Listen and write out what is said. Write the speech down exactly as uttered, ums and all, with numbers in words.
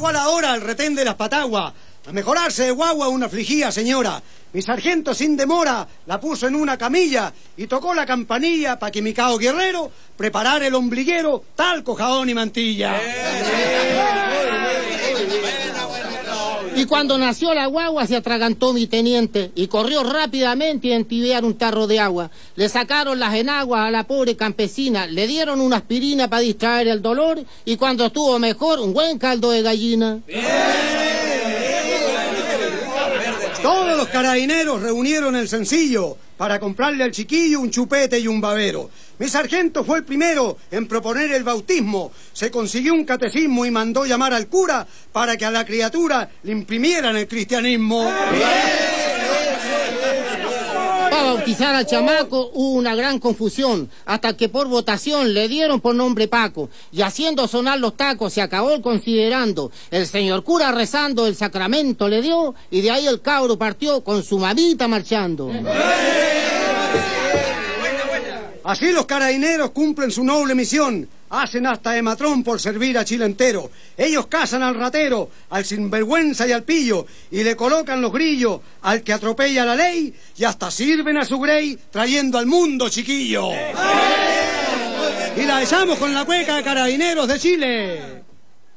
llegó a la hora el retén de las pataguas. A mejorarse de guagua una afligida señora. Mi sargento sin demora la puso en una camilla y tocó la campanilla para que mi cao guerrero preparara el ombliguero, talco, jabón y mantilla. Y cuando nació la guagua se atragantó mi teniente y corrió rápidamente a entibiar un tarro de agua. Le sacaron las enaguas a la pobre campesina, le dieron una aspirina para distraer el dolor y cuando estuvo mejor, un buen caldo de gallina. Todos los carabineros reunieron el sencillo para comprarle al chiquillo un chupete y un babero. Mi sargento fue el primero en proponer el bautismo. Se consiguió un catecismo y mandó llamar al cura para que a la criatura le imprimieran el cristianismo. Para bautizar al chamaco hubo una gran confusión, hasta que por votación le dieron por nombre Paco, y haciendo sonar los tacos se acabó considerando. El señor cura rezando el sacramento le dio, y de ahí el cabro partió con su mamita marchando. Así los carabineros cumplen su noble misión. Hacen hasta hematrón por servir a Chile entero. Ellos cazan al ratero, al sinvergüenza y al pillo, y le colocan los grillos al que atropella la ley, y hasta sirven a su grey trayendo al mundo chiquillo. Y la echamos con la cueca de Carabineros de Chile.